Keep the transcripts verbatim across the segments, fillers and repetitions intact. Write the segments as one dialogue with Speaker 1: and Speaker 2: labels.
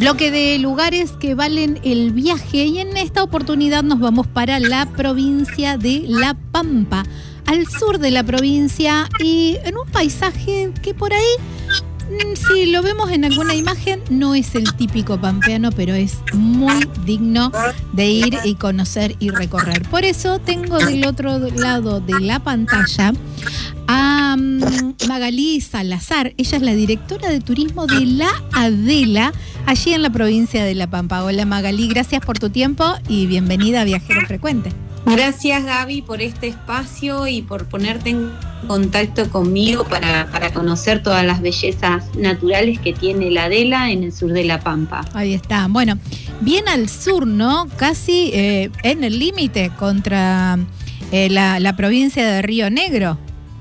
Speaker 1: Bloque de lugares que valen el viaje, y en esta oportunidad nos vamos para la provincia de La Pampa, al sur de la provincia, y en un paisaje que por ahí, si lo vemos en alguna imagen, no es el típico pampeano, pero es muy digno de ir y conocer y recorrer. Por eso tengo del otro lado de la pantalla a Magalí Salazar. Ella es la directora de turismo de La Adela, allí en la provincia de La Pampa. Hola Magalí, gracias por tu tiempo y bienvenida a Viajero Frecuente.
Speaker 2: Gracias Gaby por este espacio y por ponerte en contacto conmigo para, para conocer todas las bellezas naturales que tiene La Adela en el sur de La Pampa.
Speaker 1: Ahí está, bueno, bien al sur, ¿no? Casi eh, en el límite contra eh, la, la provincia de Río Negro.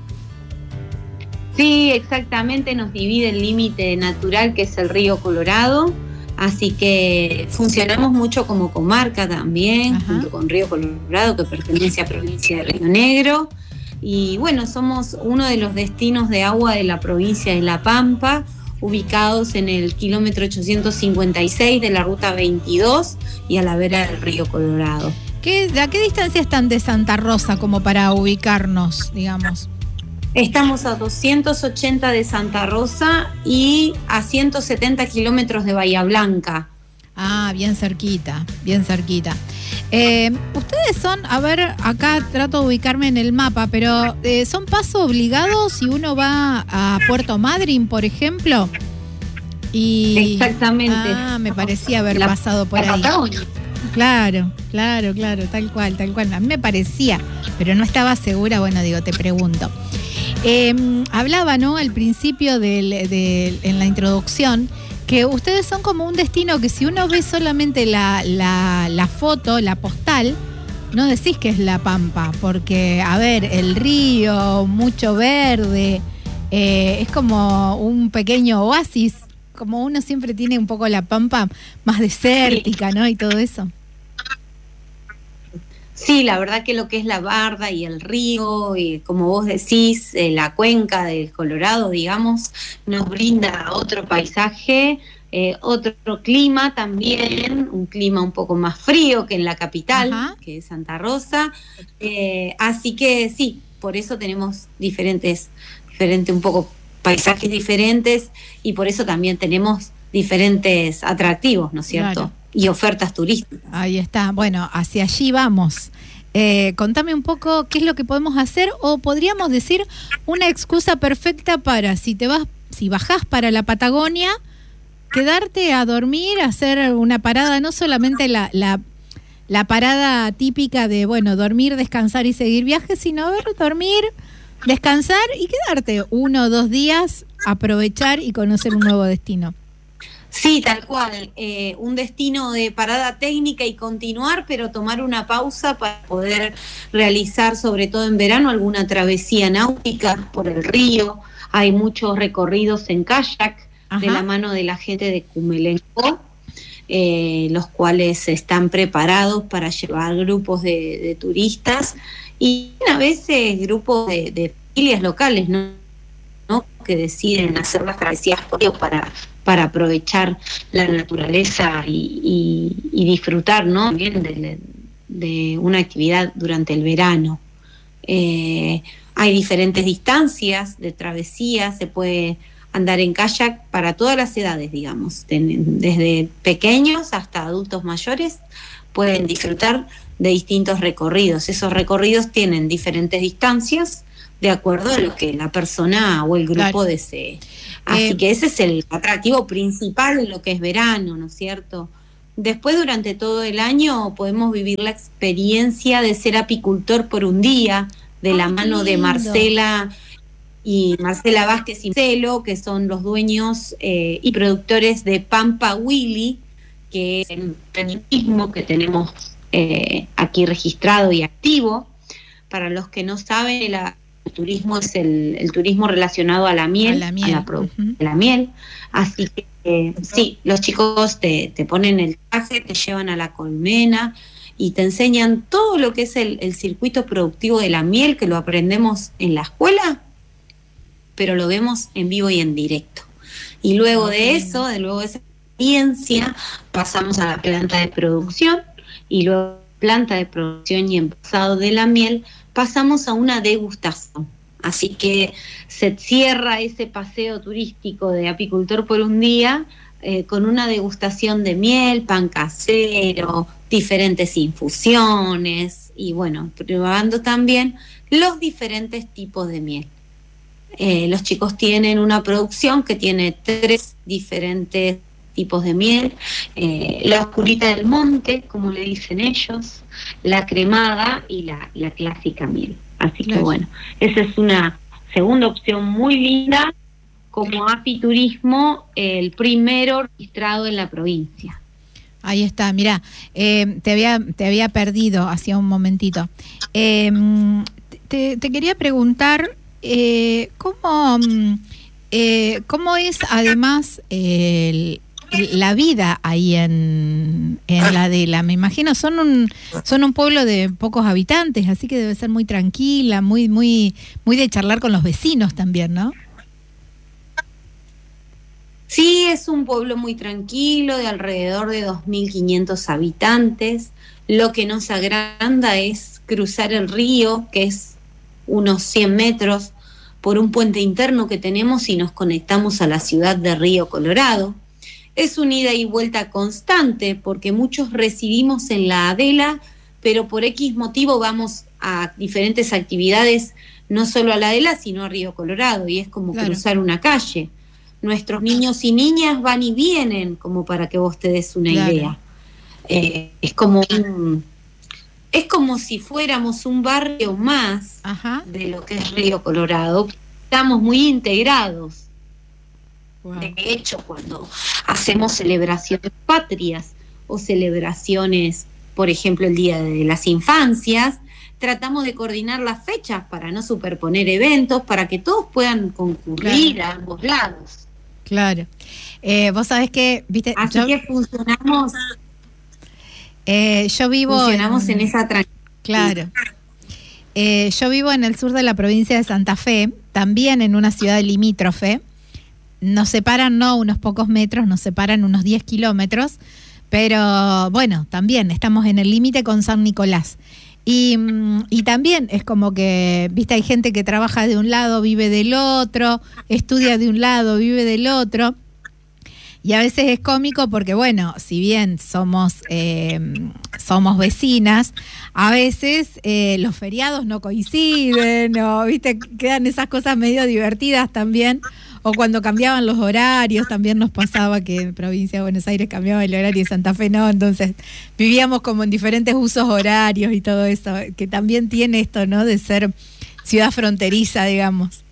Speaker 2: Sí, exactamente, nos divide el límite natural que es el río Colorado. Así que funcionamos mucho como comarca también, Ajá. junto con Río Colorado, que pertenece a la provincia de Río Negro. Y bueno, somos uno de los destinos de agua de la provincia de La Pampa, ubicados en el kilómetro ochocientos cincuenta y seis de la ruta veintidós y a la vera del Río Colorado.
Speaker 1: ¿Qué, ¿A qué distancia están de Santa Rosa como para ubicarnos, digamos?
Speaker 2: Estamos a doscientos ochenta de Santa Rosa y a ciento setenta kilómetros de Bahía Blanca.
Speaker 1: Ah, bien cerquita, bien cerquita. Eh, ustedes son, a ver, acá trato de ubicarme en el mapa, pero eh, ¿son paso obligados si uno va a Puerto Madryn, por ejemplo? Y,
Speaker 2: Exactamente.
Speaker 1: Ah, me parecía haber la, pasado por
Speaker 2: la
Speaker 1: ahí.
Speaker 2: Patagonia.
Speaker 1: Claro, claro, claro, tal cual, tal cual. A mí me parecía, pero no estaba segura, bueno, digo, te pregunto. Eh, hablaba, ¿no?, al principio del, del, en la introducción, que ustedes son como un destino que si uno ve solamente la, la, la foto, la postal, no decís que es La Pampa, porque, a ver, el río, mucho verde, eh, es como un pequeño oasis, como uno siempre tiene un poco La Pampa más desértica, ¿no?, y todo eso.
Speaker 2: Sí, la verdad que lo que es la barda y el río, y como vos decís, eh, la cuenca del Colorado, digamos, nos brinda otro paisaje, eh, otro clima también, un clima un poco más frío que en la capital, Ajá. que es Santa Rosa. Eh, así que sí, por eso tenemos diferentes, diferentes un poco paisajes diferentes y por eso también tenemos diferentes atractivos, ¿no es cierto? Claro. Y ofertas turísticas.
Speaker 1: Ahí está. Bueno, hacia allí vamos. Eh, contame un poco qué es lo que podemos hacer, o podríamos decir una excusa perfecta para, si te vas, si bajás para la Patagonia, quedarte a dormir, hacer una parada, no solamente la, la, la parada típica de, bueno, dormir, descansar y seguir viaje, sino ver, dormir, descansar y quedarte uno o dos días, aprovechar y conocer un nuevo destino.
Speaker 2: Sí, tal cual, eh, un destino de parada técnica y continuar, pero tomar una pausa para poder realizar, sobre todo en verano, alguna travesía náutica por el río. Hay muchos recorridos en kayak Ajá. de la mano de la gente de Cumelenco, eh, los cuales están preparados para llevar grupos de, de turistas y a veces grupos de, de familias locales, ¿no? ¿no? que deciden hacer las travesías por río para para aprovechar la naturaleza y, y, y disfrutar, ¿no?, también de, de una actividad durante el verano. Eh, hay diferentes distancias de travesía, se puede andar en kayak para todas las edades, digamos, desde pequeños hasta adultos mayores pueden disfrutar de distintos recorridos. Esos recorridos tienen diferentes distancias de acuerdo a lo que la persona o el grupo claro. desee. Así eh, que ese es el atractivo principal en lo que es verano, ¿no es cierto? Después, durante todo el año, podemos vivir la experiencia de ser apicultor por un día, de la mano de Marcela y Marcela Vázquez y Marcelo, que son los dueños eh, y productores de Pampa Willy, que es el emprendimiento que tenemos eh, aquí registrado y activo. Para los que no saben, la El turismo es el, el turismo relacionado a la miel, a la, miel. A la producción uh-huh. de la miel. Así que eh, sí, los chicos te, te ponen el traje, te llevan a la colmena y te enseñan todo lo que es el, el circuito productivo de la miel, que lo aprendemos en la escuela, pero lo vemos en vivo y en directo. Y luego okay. de eso, de luego de esa experiencia, pasamos a la planta de producción y luego planta de producción y envasado de la miel, pasamos a una degustación. Así que se cierra ese paseo turístico de apicultor por un día eh, con una degustación de miel, pan casero, diferentes infusiones y bueno, probando también los diferentes tipos de miel. Eh, los chicos tienen una producción que tiene tres diferentes tipos de miel, eh, la oscurita del monte, como le dicen ellos, la cremada y la, la clásica miel. Así claro. que bueno, esa es una segunda opción muy linda, como apiturismo, el primero registrado en la provincia.
Speaker 1: Ahí está, mirá, eh, te había te había perdido hacía un momentito. Eh, te, te quería preguntar, eh, ¿cómo, eh, ¿cómo es además el... la vida ahí en, en la Adela? Me imagino, son un son un pueblo de pocos habitantes, así que debe ser muy tranquila, muy muy muy de charlar con los vecinos también, ¿no?
Speaker 2: Sí, es un pueblo muy tranquilo, de alrededor de dos mil quinientos habitantes. Lo que nos agranda es cruzar el río, que es unos cien metros, por un puente interno que tenemos y nos conectamos a la ciudad de Río Colorado. Es una ida y vuelta constante porque muchos residimos en la Adela, pero por X motivo vamos a diferentes actividades, no solo a la Adela, sino a Río Colorado, y es como claro. cruzar una calle. Nuestros niños y niñas van y vienen, como para que vos te des una claro. idea. Eh, es como un, es como si fuéramos un barrio más Ajá. de lo que es Río Colorado. Estamos muy integrados. Wow. De hecho, cuando hacemos celebraciones patrias o celebraciones, por ejemplo, el Día de las Infancias, tratamos de coordinar las fechas para no superponer eventos, para que todos puedan concurrir claro. a ambos lados.
Speaker 1: Claro. Eh, vos sabés que, viste,
Speaker 2: así
Speaker 1: yo,
Speaker 2: que funcionamos.
Speaker 1: Eh, yo vivo.
Speaker 2: Funcionamos en, en esa tranquilidad.
Speaker 1: Claro. Eh, yo vivo en el sur de la provincia de Santa Fe, también en una ciudad limítrofe. Nos separan no unos pocos metros, nos separan unos diez kilómetros, pero bueno, también estamos en el límite con San Nicolás. Y, y también es como que, viste, hay gente que trabaja de un lado, vive del otro, estudia de un lado, vive del otro. Y a veces es cómico porque, bueno, si bien somos eh, somos vecinas, a veces eh, los feriados no coinciden, o, viste, quedan esas cosas medio divertidas también. O cuando cambiaban los horarios, también nos pasaba que en provincia de Buenos Aires cambiaba el horario y Santa Fe no, entonces vivíamos como en diferentes usos horarios y todo eso, que también tiene esto, ¿no?, de ser ciudad fronteriza, digamos.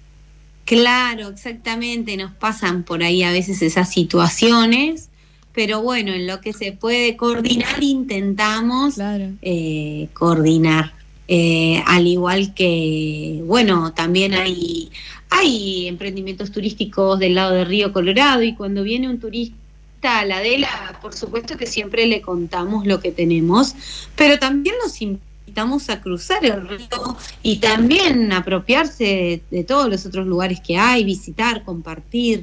Speaker 2: Claro, exactamente, nos pasan por ahí a veces esas situaciones, pero bueno, en lo que se puede coordinar intentamos claro. eh, coordinar. Eh, al igual que, bueno, también hay, hay emprendimientos turísticos del lado de Río Colorado, y cuando viene un turista a la Adela, por supuesto que siempre le contamos lo que tenemos, pero también nos invitamos a cruzar el río y también apropiarse de, de todos los otros lugares que hay, visitar, compartir,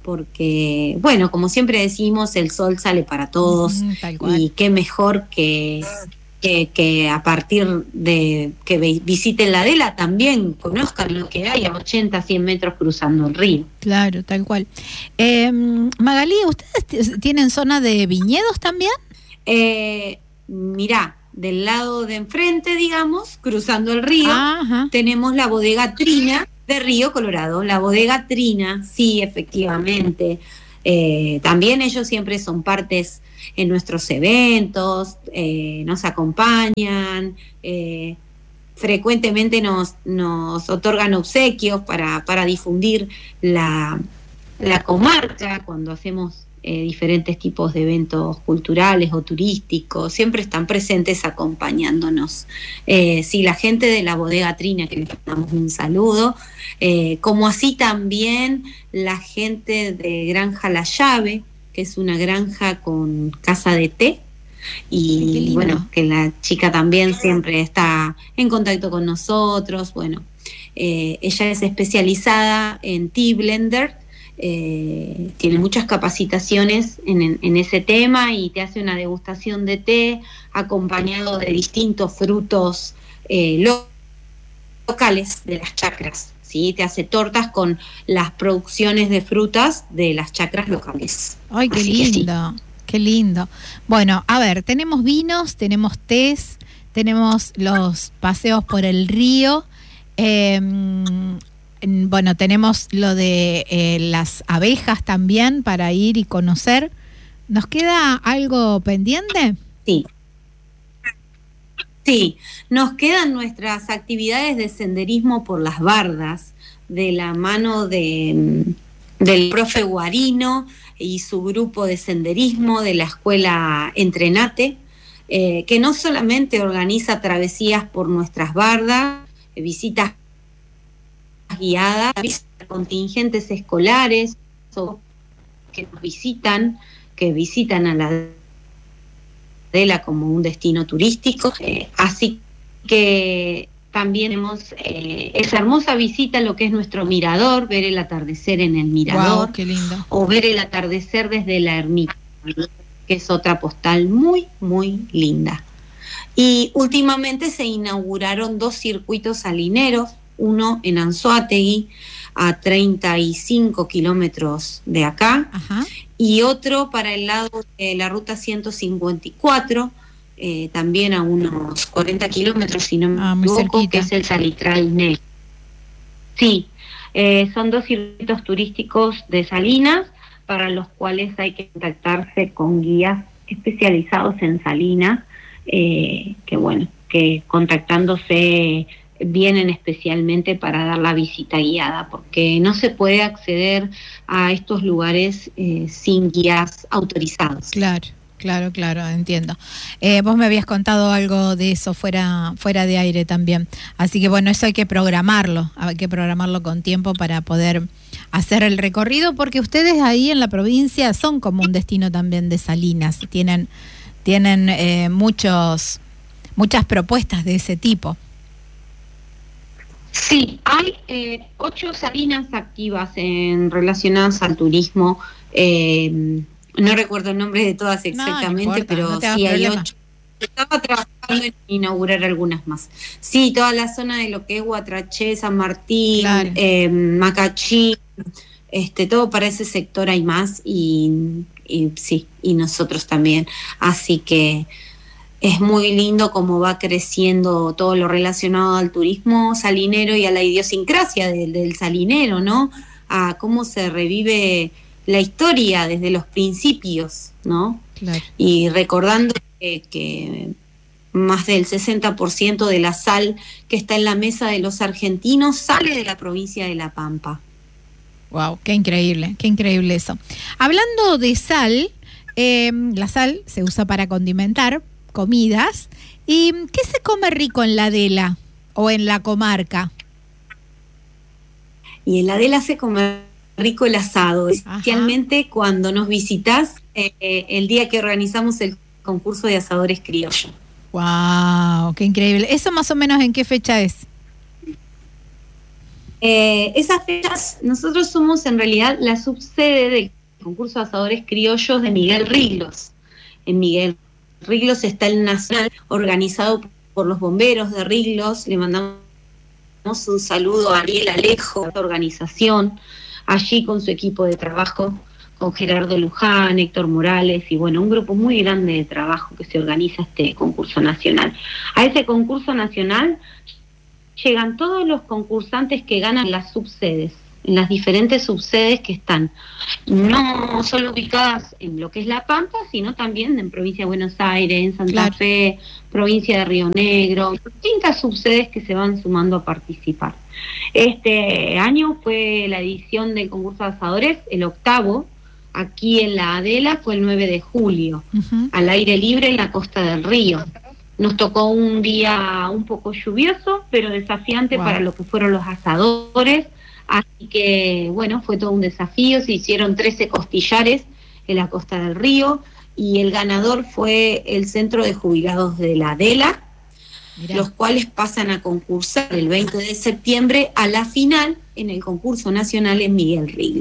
Speaker 2: porque, bueno, como siempre decimos, el sol sale para todos, mm, tal cual. Y qué mejor que... Que, que a partir de que visiten la Adela también conozcan lo que hay a ochenta, cien metros cruzando el río.
Speaker 1: Claro, tal cual. Eh, Magalí, ¿ustedes tienen zona de viñedos también?
Speaker 2: Eh, mirá, del lado de enfrente, digamos, cruzando el río, Ajá. tenemos la bodega Trina de Río Colorado. La bodega Trina, sí, efectivamente. Eh, también ellos siempre son partes en nuestros eventos, eh, nos acompañan, eh, frecuentemente nos, nos otorgan obsequios para, para difundir la, la comarca cuando hacemos eh, diferentes tipos de eventos culturales o turísticos, siempre están presentes acompañándonos. Eh, sí, la gente de la bodega Trina, que les damos un saludo, eh, como así también la gente de Granja La Llave, que es una granja con casa de té, y bueno, que la chica también siempre está en contacto con nosotros. Bueno, eh, ella es especializada en tea blender, eh, tiene muchas capacitaciones en, en, en ese tema y te hace una degustación de té acompañado de distintos frutos eh, lo, locales de las chacras, ¿sí? Te hace tortas con las producciones de frutas de las chacras locales.
Speaker 1: ¡Ay, qué
Speaker 2: Así
Speaker 1: lindo! Sí. ¡Qué lindo! Bueno, a ver, tenemos vinos, tenemos tés, tenemos los paseos por el río, eh, bueno, tenemos lo de eh, las abejas también para ir y conocer. ¿Nos queda algo pendiente?
Speaker 2: Sí. Sí, nos quedan nuestras actividades de senderismo por las bardas, de la mano de, del profe Guarino y su grupo de senderismo de la escuela Entrenate, eh, que no solamente organiza travesías por nuestras bardas, visitas guiadas, visitas contingentes escolares que nos visitan, que visitan a la Adela como un destino turístico, eh, así que también tenemos eh, esa hermosa visita a lo que es nuestro mirador, ver el atardecer en el mirador.
Speaker 1: Wow, qué lindo.
Speaker 2: O ver el atardecer desde la ermita, que es otra postal muy, muy linda. Y últimamente se inauguraron dos circuitos salineros, uno en Anzoátegui, a treinta y cinco kilómetros de acá,
Speaker 1: Ajá.
Speaker 2: y otro para el lado de la ruta ciento cincuenta y cuatro, eh, también a unos cuarenta kilómetros, si no me
Speaker 1: ah,
Speaker 2: equivoco, que es el Salitral Negro. Sí, eh, son dos circuitos turísticos de Salinas, para los cuales hay que contactarse con guías especializados en Salinas, eh, que bueno, que contactándose vienen especialmente para dar la visita guiada, porque no se puede acceder a estos lugares eh, sin guías autorizados.
Speaker 1: Claro, claro, claro, entiendo. Eh, vos me habías contado algo de eso fuera, fuera de aire también, así que bueno, eso hay que programarlo, hay que programarlo con tiempo para poder hacer el recorrido, porque ustedes ahí en la provincia son como un destino también de Salinas, tienen, tienen eh, muchos, muchas propuestas de ese tipo.
Speaker 2: Sí, hay eh, ocho salinas activas en relacionadas al turismo. Eh, no recuerdo el nombre de todas exactamente, no, no importa, pero no sí hay problema. Ocho. Estaba trabajando en inaugurar algunas más. Sí, toda la zona de lo que es Guatraché, San Martín, claro. eh, Macachí, este, todo para ese sector hay más y, y sí, y nosotros también. Así que es muy lindo cómo va creciendo todo lo relacionado al turismo salinero y a la idiosincrasia del, del salinero, ¿no? A cómo se revive la historia desde los principios, ¿no?
Speaker 1: Claro.
Speaker 2: Y recordando que, que más del sesenta por ciento de la sal que está en la mesa de los argentinos sale de la provincia de La Pampa.
Speaker 1: Wow, qué increíble, qué increíble eso. Hablando de sal, eh, la sal se usa para condimentar comidas. ¿Y qué se come rico en la Adela o en la comarca?
Speaker 2: Y en la Adela se come rico el asado, especialmente Ajá. cuando nos visitas eh, el día que organizamos el concurso de asadores criollos.
Speaker 1: ¡Wow! ¡Qué increíble! ¿Eso más o menos en qué fecha es?
Speaker 2: Eh, esas fechas, nosotros somos en realidad la subsede del concurso de asadores criollos de Miguel Riglos. En Miguel Riglos está el Nacional, organizado por los bomberos de Riglos. Le mandamos un saludo a Ariel Alejo, a la organización, allí con su equipo de trabajo, con Gerardo Luján, Héctor Morales, y bueno, un grupo muy grande de trabajo que se organiza este concurso nacional. A ese concurso nacional llegan todos los concursantes que ganan las subsedes, en las diferentes subsedes que están, no solo ubicadas en lo que es La Pampa, sino también en provincia de Buenos Aires, en Santa claro. Fe, provincia de Río Negro, distintas subsedes que se van sumando a participar. Este año fue la edición del concurso de asadores, el octavo, aquí en la Adela fue el nueve de julio, uh-huh. al aire libre en la costa del río. Nos tocó un día un poco lluvioso, pero desafiante wow. para lo que fueron los asadores. Así que, bueno, fue todo un desafío. Se hicieron trece costillares en la costa del río y el ganador fue el Centro de Jubilados de la Adela, Mirá. los cuales pasan a concursar el veinte de septiembre a la final en el concurso nacional en Miguel Riglos.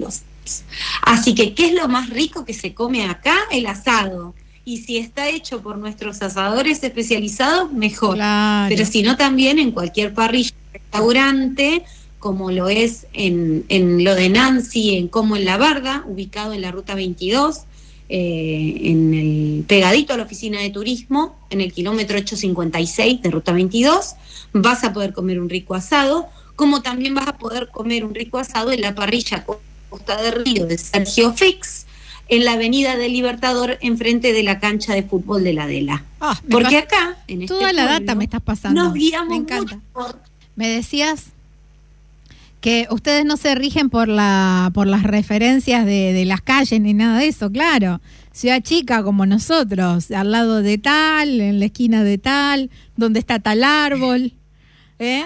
Speaker 2: Así que, ¿qué es lo más rico que se come acá? El asado. Y si está hecho por nuestros asadores especializados, mejor.
Speaker 1: Claro.
Speaker 2: Pero si no, también en cualquier parrilla, restaurante, como lo es en, en lo de Nancy, en Como en la Barda, ubicado en la ruta veintidós, eh, en el, pegadito a la oficina de turismo, en el kilómetro ochocientos cincuenta y seis de ruta veintidós, vas a poder comer un rico asado, como también vas a poder comer un rico asado en la parrilla Costa de Río de Sergio Fix, en la avenida del Libertador, enfrente de la cancha de fútbol de la Adela.
Speaker 1: Ah,
Speaker 2: Porque
Speaker 1: pas-
Speaker 2: acá, en este
Speaker 1: toda la
Speaker 2: pueblo,
Speaker 1: data me estás pasando.
Speaker 2: nos guiamos
Speaker 1: Me encanta.
Speaker 2: mucho por...
Speaker 1: Me decías que ustedes no se rigen por la por las referencias de, de las calles ni nada de eso, claro. Ciudad chica como nosotros, al lado de tal, en la esquina de tal, donde está tal árbol, ¿eh?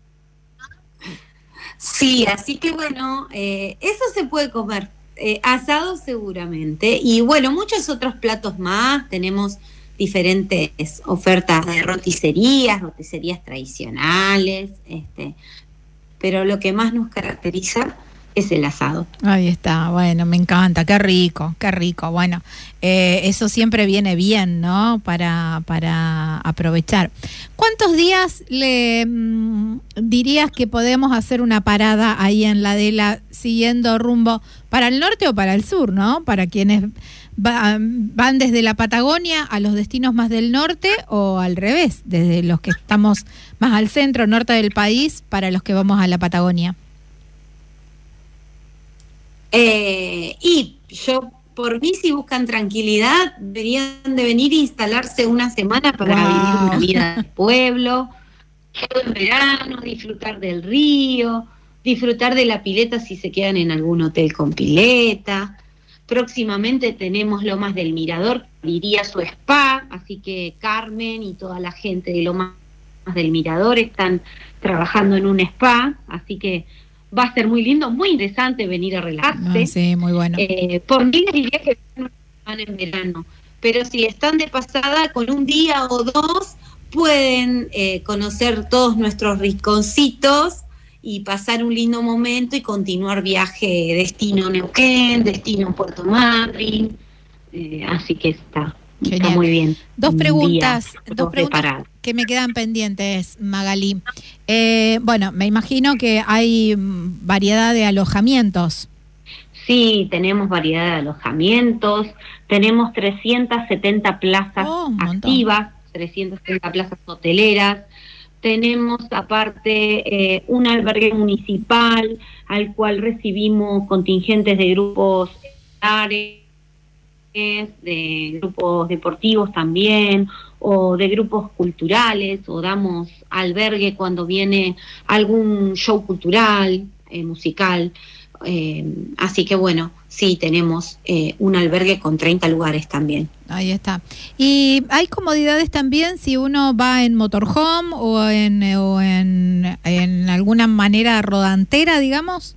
Speaker 2: Sí, así que bueno, eh, eso se puede comer. Eh, asado seguramente. Y bueno, muchos otros platos más. Tenemos diferentes ofertas de roticerías, roticerías tradicionales, este, pero lo que más nos caracteriza es el asado.
Speaker 1: Ahí está, bueno, me encanta, qué rico, qué rico. Bueno, eh, eso siempre viene bien, ¿no? Para, para aprovechar. ¿Cuántos días le mm, dirías que podemos hacer una parada ahí en la Adela, siguiendo rumbo para el norte o para el sur, ¿no? Para quienes va, van desde la Patagonia a los destinos más del norte, o al revés, desde los que estamos más al centro, norte del país, para los que vamos a la Patagonia.
Speaker 2: Eh, y yo, por mí, si buscan tranquilidad, deberían de venir e instalarse una semana para
Speaker 1: Wow.
Speaker 2: vivir una vida de pueblo, todo en verano, disfrutar del río, disfrutar de la pileta si se quedan en algún hotel con pileta. Próximamente tenemos Lomas del Mirador, que iría su spa, así que Carmen y toda la gente de Lomas del Mirador están trabajando en un spa, así que va a ser muy lindo, muy interesante venir a relajarse.
Speaker 1: Ah, sí, muy bueno.
Speaker 2: Eh, por mí les diría que van en verano, pero si están de pasada, con un día o dos pueden eh, conocer todos nuestros rinconcitos y pasar un lindo momento y continuar viaje destino Neuquén, destino Puerto Madryn, eh, así que está, está
Speaker 1: Genial.
Speaker 2: muy bien.
Speaker 1: Dos
Speaker 2: Un
Speaker 1: preguntas,
Speaker 2: día,
Speaker 1: dos
Speaker 2: dos de
Speaker 1: preguntas
Speaker 2: parada.
Speaker 1: que me quedan pendientes, Magalí. Eh, bueno, me imagino que hay mm, variedad de alojamientos.
Speaker 2: Sí, tenemos variedad de alojamientos, tenemos trescientas setenta plazas
Speaker 1: Oh, un montón.
Speaker 2: activas, trescientas setenta plazas hoteleras, tenemos aparte eh, un albergue municipal al cual recibimos contingentes de grupos escolares, de grupos deportivos también, o de grupos culturales, o damos albergue cuando viene algún show cultural, eh, musical. Eh, así que bueno, sí, tenemos eh, un albergue con treinta lugares también.
Speaker 1: Ahí está. ¿Y hay comodidades también si uno va en motorhome o en, o en, en alguna manera rodantera, digamos?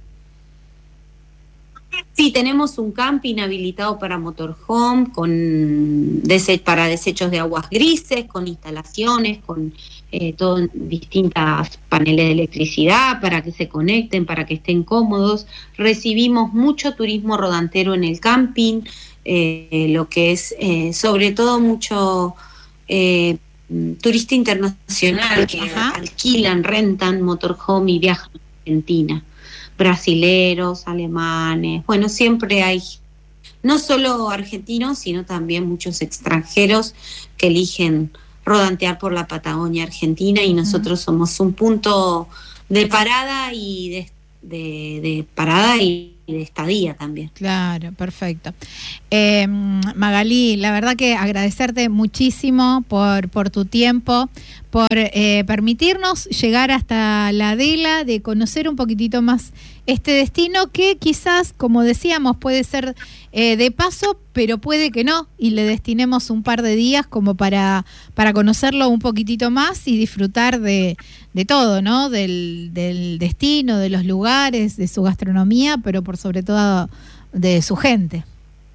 Speaker 2: Sí, tenemos un camping habilitado para motorhome, con dese- para desechos de aguas grises, con instalaciones, con eh, todo, distintas paneles de electricidad para que se conecten, para que estén cómodos. Recibimos mucho turismo rodantero en el camping, eh, lo que es eh, sobre todo mucho eh, turista internacional que
Speaker 1: Ajá.
Speaker 2: alquilan, rentan motorhome y viajan a Argentina. Brasileros, alemanes, bueno, siempre hay no solo argentinos, sino también muchos extranjeros que eligen rodantear por la Patagonia Argentina, y nosotros uh-huh. somos un punto de parada y de, de, de parada y de estadía también.
Speaker 1: Claro, perfecto. Eh, Magalí, la verdad que agradecerte muchísimo por, por tu tiempo, por eh, permitirnos llegar hasta la Adela, de conocer un poquitito más este destino que quizás, como decíamos, puede ser eh, de paso, pero puede que no, y le destinemos un par de días como para, para conocerlo un poquitito más y disfrutar de, de todo, ¿no? Del, del destino, de los lugares, de su gastronomía, pero por sobre todo de su gente.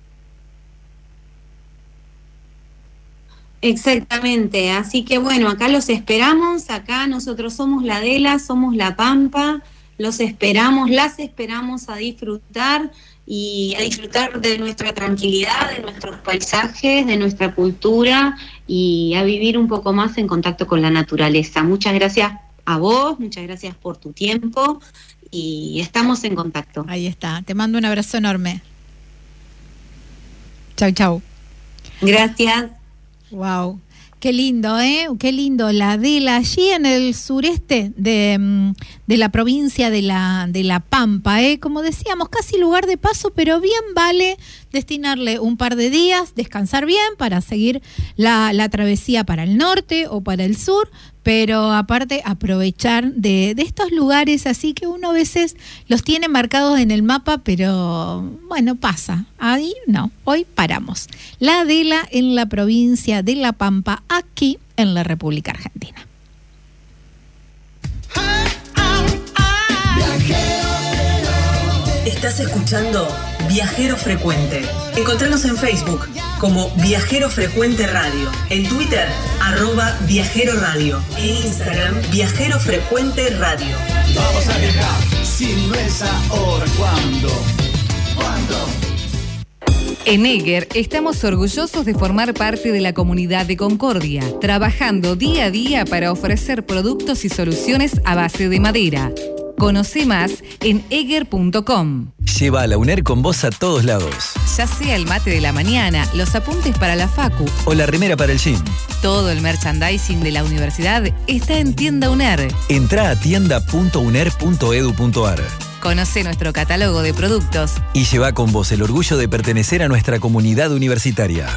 Speaker 2: Exactamente, así que bueno, acá los esperamos, acá nosotros somos la Adela, somos La Pampa, los esperamos, las esperamos a disfrutar y a disfrutar de nuestra tranquilidad, de nuestros paisajes, de nuestra cultura y a vivir un poco más en contacto con la naturaleza. Muchas gracias a vos, muchas gracias por tu tiempo y estamos en contacto.
Speaker 1: Ahí está, te mando un abrazo enorme. Chau, chau.
Speaker 2: Gracias.
Speaker 1: Wow. Qué lindo, ¿eh? Qué lindo. La Adela, allí en el sureste de, de la provincia de la, de La Pampa, ¿eh? Como decíamos, casi lugar de paso, pero bien vale destinarle un par de días, descansar bien para seguir la, la travesía para el norte o para el sur, pero aparte aprovechar de, de estos lugares así que uno a veces los tiene marcados en el mapa, pero bueno, pasa. Ahí no, hoy paramos. La Adela en la provincia de La Pampa, aquí en la República Argentina.
Speaker 3: Estás escuchando Viajero Frecuente. Encontranos en Facebook como Viajero Frecuente Radio, en Twitter, arroba Viajero Radio, en Instagram, Viajero Frecuente Radio.
Speaker 4: Vamos a viajar, si no es ahora, ¿cuándo? ¿Cuándo?
Speaker 5: En Eger estamos orgullosos de formar parte de la comunidad de Concordia, trabajando día a día para ofrecer productos y soluciones a base de madera. Conoce más en eger punto com.
Speaker 6: Lleva a la UNER con vos a todos lados.
Speaker 5: Ya sea el mate de la mañana, los apuntes para la facu
Speaker 6: o la remera para el gym.
Speaker 5: Todo el merchandising de la universidad está en Tienda UNER.
Speaker 6: Entrá a tienda punto uner punto edu punto ar.
Speaker 5: Conoce nuestro catálogo de productos
Speaker 6: y lleva con vos el orgullo de pertenecer a nuestra comunidad universitaria.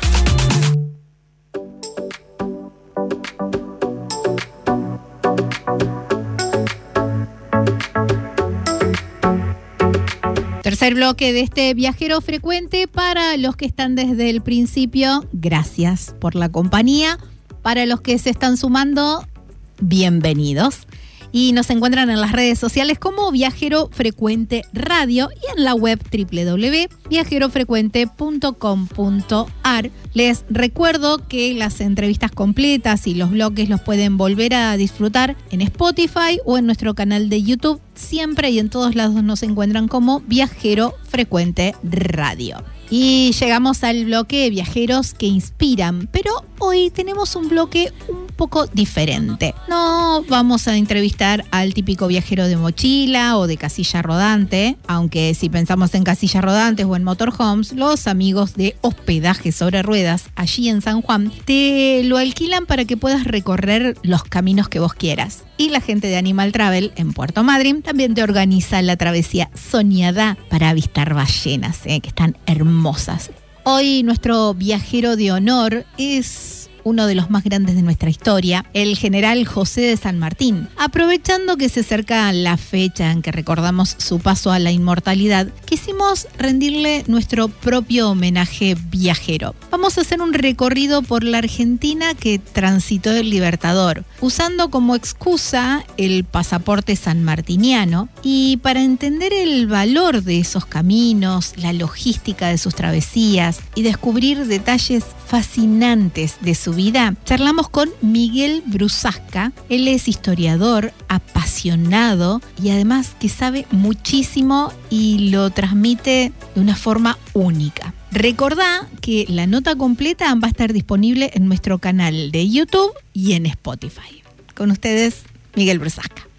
Speaker 1: Tercer bloque de este Viajero Frecuente. Para los que están desde el principio, gracias por la compañía. Para los que se están sumando, bienvenidos. Y nos encuentran en las redes sociales como Viajero Frecuente Radio y en la web doble u doble u doble u punto viajero frecuente punto com punto ar. Les recuerdo que las entrevistas completas y los bloques los pueden volver a disfrutar en Spotify o en nuestro canal de YouTube. Siempre y en todos lados nos encuentran como Viajero Frecuente Radio. Y llegamos al bloque Viajeros que Inspiran, pero hoy tenemos un bloque un poco diferente. No vamos a entrevistar al típico viajero de mochila o de casilla rodante, aunque si pensamos en casillas rodantes o en motorhomes, los amigos de Hospedaje sobre Ruedas, allí en San Juan, te lo alquilan para que puedas recorrer los caminos que vos quieras. Y la gente de Animal Travel en Puerto Madryn también te organiza la travesía soñada para avistar ballenas, ¿eh? que están hermosas. Hoy nuestro viajero de honor es uno de los más grandes de nuestra historia, el general José de San Martín. Aprovechando que se acerca la fecha en que recordamos su paso a la inmortalidad, quisimos rendirle nuestro propio homenaje viajero. Vamos a hacer un recorrido por la Argentina que transitó el Libertador, usando como excusa el pasaporte sanmartiniano, y para entender el valor de esos caminos, la logística de sus travesías y descubrir detalles fascinantes de su vida, charlamos con Miguel Brusasca. Él es historiador, apasionado y además que sabe muchísimo y lo transmite de una forma única. Recordá que la nota completa va a estar disponible en nuestro canal de YouTube y en Spotify. Con ustedes, Miguel Brusasca.